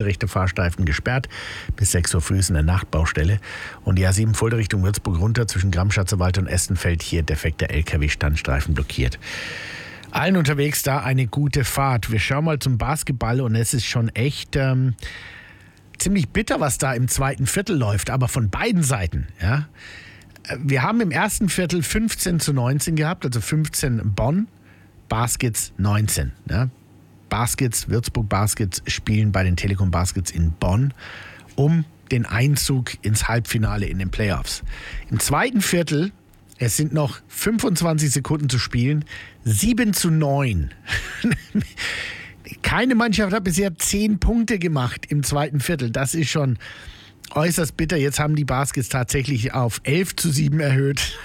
rechte Fahrstreifen gesperrt. Bis 6 Uhr früh ist eine Nachtbaustelle. Und die A7 Fulda Richtung Würzburg runter zwischen Gramm-Schatzewald und Estenfeld. Hier defekter LKW-Standstreifen blockiert. Allen unterwegs da eine gute Fahrt. Wir schauen mal zum Basketball und es ist schon echt ziemlich bitter, was da im zweiten Viertel läuft, aber von beiden Seiten. Ja. Wir haben im ersten Viertel 15-19 gehabt, also 15 Bonn, Baskets 19. Ja. Würzburg Baskets spielen bei den Telekom Baskets in Bonn um den Einzug ins Halbfinale in den Playoffs. Im zweiten Viertel, es sind noch 25 Sekunden zu spielen, 7-9. Keine Mannschaft hat bisher 10 Punkte gemacht im zweiten Viertel. Das ist schon äußerst bitter. Jetzt haben die Baskets tatsächlich auf 11-7 erhöht.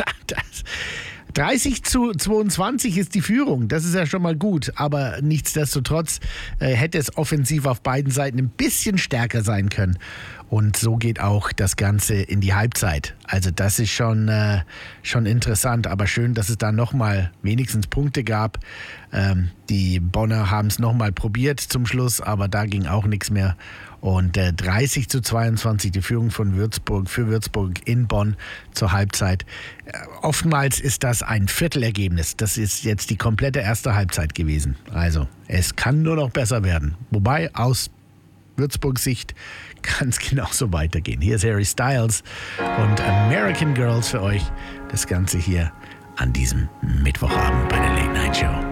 30-22 ist die Führung. Das ist ja schon mal gut. Aber nichtsdestotrotz hätte es offensiv auf beiden Seiten ein bisschen stärker sein können. Und so geht auch das Ganze in die Halbzeit. Also das ist schon interessant. Aber schön, dass es da nochmal wenigstens Punkte gab. Die Bonner haben es nochmal probiert zum Schluss, aber da ging auch nichts mehr. Und 30-22 die Führung für Würzburg in Bonn zur Halbzeit. Oftmals ist das ein Viertelergebnis. Das ist jetzt die komplette erste Halbzeit gewesen. Also es kann nur noch besser werden. Wobei aus Würzburgs Sicht kann es genauso weitergehen. Hier ist Harry Styles und American Girls für euch. Das Ganze hier an diesem Mittwochabend bei der Late Night Show.